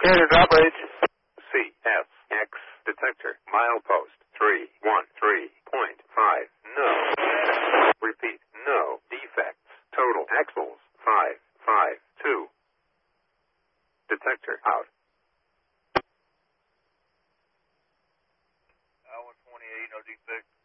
Standard drop range. CSX detector, milepost 313.5. No. Repeat, no defects. Total axles 552. Detector out. I-128, no defects.